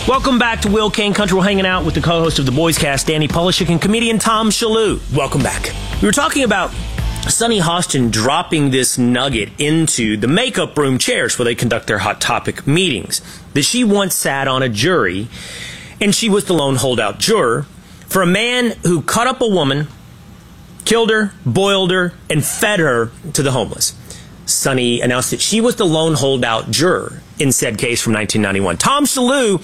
Welcome back to Will Kane Country. We're hanging out with the co-host of the Boys Cast, Danny Polishuk, and comedian Tom Shillue. Welcome back. We were talking about Sunny Hostin dropping this nugget into the makeup room chairs where they conduct their hot topic meetings. That she once sat on a jury, and she was the lone holdout juror for a man who cut up a woman, killed her, boiled her, and fed her to the homeless. Sunny announced that she was the lone holdout juror in said case from 1991. Tom Shillue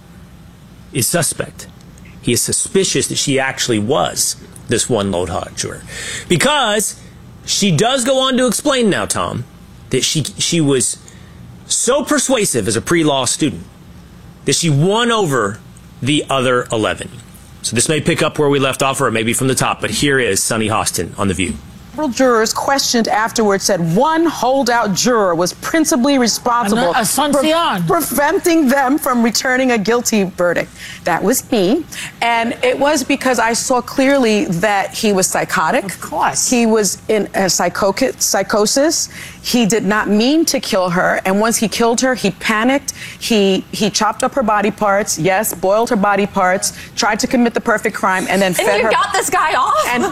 is suspect. He is suspicious that she actually was this one lone holdout juror, because she does go on to explain now, Tom, that she was so persuasive as a pre-law student that she won over the other 11. So this may pick up where we left off, or maybe from the top, but here is Sunny Hostin on The View. Several jurors questioned afterwards said one holdout juror was principally responsible for preventing them from returning a guilty verdict. That was me. And it was because I saw clearly that he was psychotic. Of course. He was in a psychosis. He did not mean to kill her. And once he killed her, he panicked. He chopped up her body parts. Yes, boiled her body parts. Tried to commit the perfect crime, and then fed her. And you got this guy off? And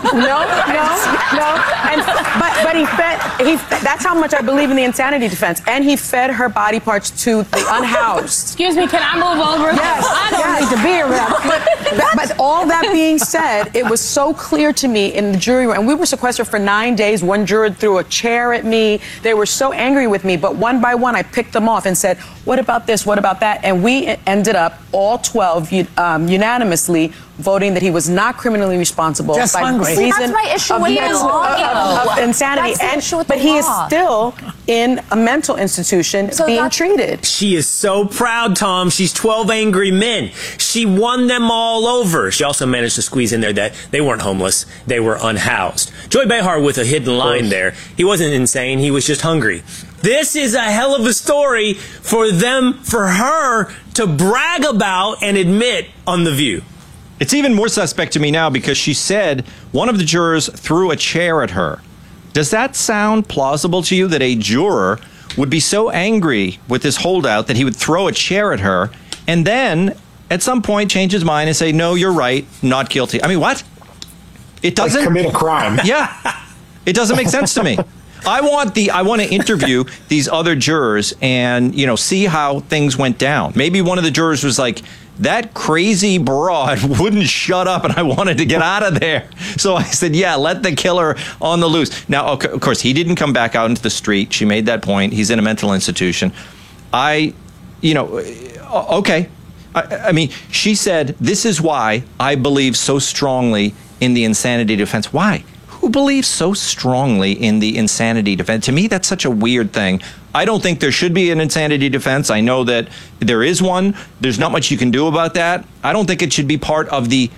no. And, but he fed. That's how much I believe in the insanity defense. And he fed her body parts to the unhoused. Excuse me, can I move over? Yes. I don't need to be around. But all that being said, it was so clear to me in the jury room, and we were sequestered for 9 days. One juror threw a chair at me. They were so angry with me, but one by one, I picked them off and said, what about this? What about that? And we ended up, all 12, unanimously voting that he was not criminally responsible. Just by hungry. reason See, that's my issue of, with the law. Of insanity. That's the issue with but the he is law. still in a mental institution being treated. She is so proud, Tom. She's 12 angry men. She won them all over. She also managed to squeeze in there that they weren't homeless. They were unhoused. Joy Behar with a hidden line there. He wasn't insane. He was just hungry. This is a hell of a story for her to brag about and admit on The View. It's even more suspect to me now because she said one of the jurors threw a chair at her. Does that sound plausible to you that a juror would be so angry with this holdout that he would throw a chair at her and then at some point change his mind and say, no, you're right, not guilty? I mean, what? It doesn't commit a crime. Yeah. It doesn't make sense to me. I want to interview these other jurors and, see how things went down. Maybe one of the jurors was like, that crazy broad wouldn't shut up and I wanted to get out of there. So I said, yeah, let the killer on the loose. Now, of course, he didn't come back out into the street. She made that point. He's in a mental institution. Okay. I mean, she said, this is why I believe so strongly in the insanity defense. Why? Who believes so strongly in the insanity defense? To me, that's such a weird thing. I don't think there should be an insanity defense. I know that there is one. There's not much you can do about that. I don't think it should be part of the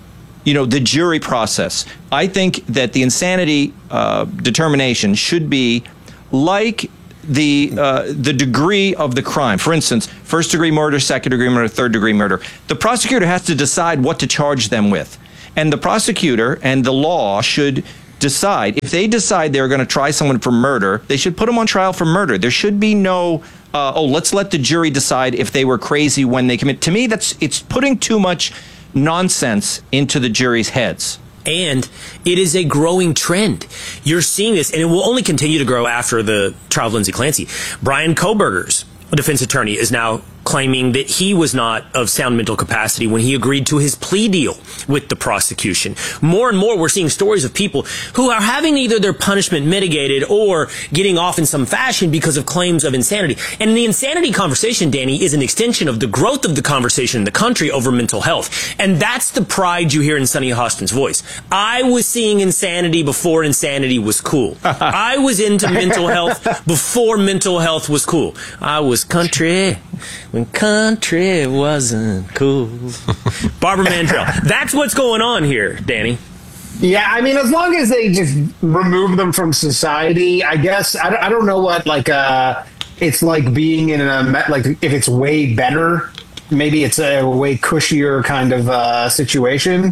jury process. I think that the insanity determination should be like the degree of the crime. For instance, first-degree murder, second-degree murder, third-degree murder. The prosecutor has to decide what to charge them with. And the prosecutor and the law should decide. If they decide they're going to try someone for murder, they should put them on trial for murder. There should be no, let's let the jury decide if they were crazy when they commit. To me, it's putting too much nonsense into the jury's heads. And it is a growing trend. You're seeing this, and it will only continue to grow after the trial of Lindsay Clancy. Brian Kohberger's defense attorney is now claiming that he was not of sound mental capacity when he agreed to his plea deal with the prosecution. More and more, we're seeing stories of people who are having either their punishment mitigated or getting off in some fashion because of claims of insanity. And the insanity conversation, Danny, is an extension of the growth of the conversation in the country over mental health. And that's the pride you hear in Sunny Hostin's voice. I was seeing insanity before insanity was cool. I was into mental health before mental health was cool. I was country when country wasn't cool. Barbara Mandrell. That's what's going on here, Danny. Yeah, I mean, as long as they just remove them from society, I guess. I don't know what, it's like being in if it's way better, maybe it's a way cushier kind of situation.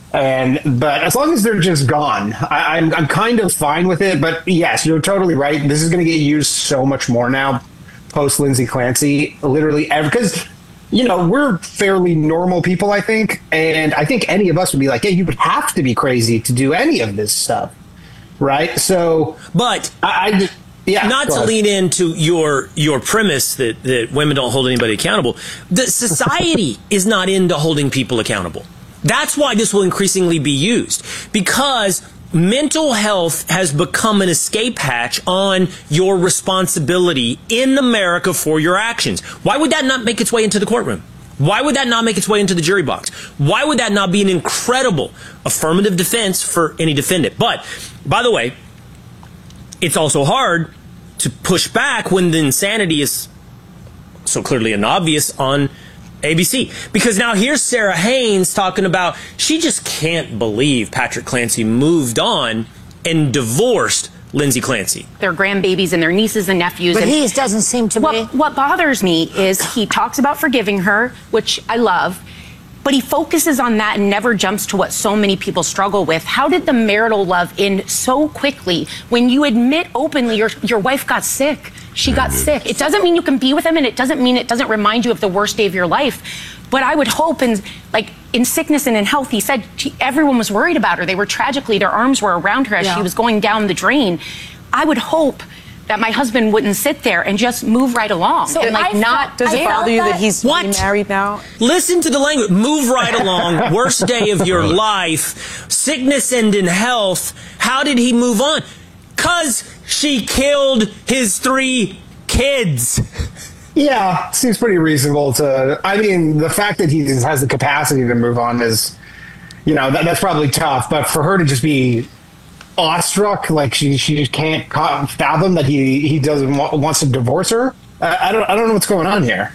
But as long as they're just gone, I'm kind of fine with it. But yes, you're totally right. This is going to get used so much more now. Post Lindsay Clancy, literally, because we're fairly normal people, I think. And I think any of us would be like, yeah, you would have to be crazy to do any of this stuff. Right. So, but not to ahead. lean into your premise that women don't hold anybody accountable. The society is not into holding people accountable. That's why this will increasingly be used, because mental health has become an escape hatch on your responsibility in America for your actions. Why would that not make its way into the courtroom? Why would that not make its way into the jury box? Why would that not be an incredible affirmative defense for any defendant? But, by the way, it's also hard to push back when the insanity is so clearly and obvious on ABC. Because now here's Sarah Haynes talking about she just can't believe Patrick Clancy moved on and divorced Lindsay Clancy. Their grandbabies and their nieces and nephews. But and he doesn't seem to be. What bothers me is he talks about forgiving her, which I love, but he focuses on that and never jumps to what so many people struggle with. How did the marital love end so quickly when you admit openly your wife got sick? She got sick. It doesn't mean you can be with him, and it doesn't mean it doesn't remind you of the worst day of your life. But I would hope in sickness and in health, he said everyone was worried about her. They were their arms were around her as she was going down the drain. I would hope that my husband wouldn't sit there and just move right along. So and does it bother you that he's married now? Listen to the language. Move right along. Worst day of your life. Sickness and in health. How did he move on? 'Cause she killed his 3 kids. Yeah, seems pretty reasonable I mean, the fact that he has the capacity to move on is, that's probably tough. But for her to just be awestruck, like she just can't fathom that he wants to divorce her. I don't know what's going on here.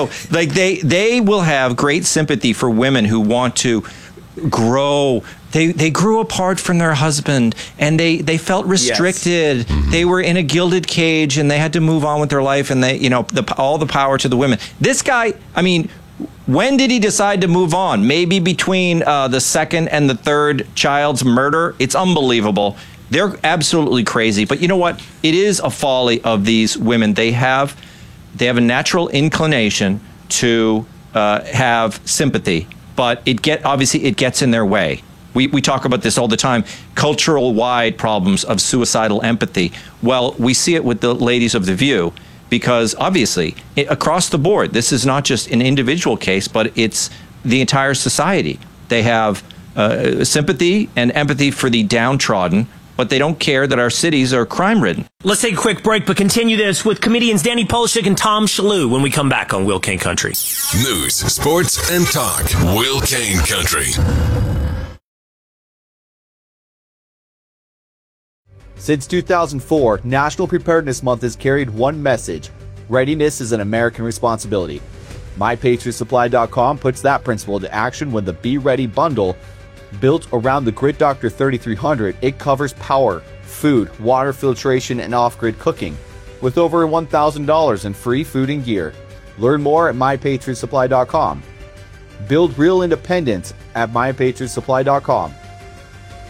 They will have great sympathy for women who want to grow. They grew apart from their husband, and they felt restricted. Yes. Mm-hmm. They were in a gilded cage, and they had to move on with their life. And all the power to the women. This guy, I mean, when did he decide to move on? Maybe between the second and the third child's murder. It's unbelievable. They're absolutely crazy. But you know what? It is a folly of these women. They have a natural inclination to have sympathy, but it gets in their way. We talk about this all the time, cultural-wide problems of suicidal empathy. Well, we see it with the ladies of The View, because obviously, across the board, this is not just an individual case, but it's the entire society. They have sympathy and empathy for the downtrodden, but they don't care that our cities are crime-ridden. Let's take a quick break, but continue this with comedians Danny Polishek and Tom Shallou when we come back on Will Kane Country. News, sports, and talk. Will Kane Country. Since 2004, National Preparedness Month has carried one message: readiness is an American responsibility. MyPatriotSupply.com puts that principle into action with the Be Ready bundle. Built around the Grid Doctor 3300, it covers power, food, water filtration, and off-grid cooking, with over $1,000 in free food and gear. Learn more at MyPatriotSupply.com. Build real independence at MyPatriotSupply.com.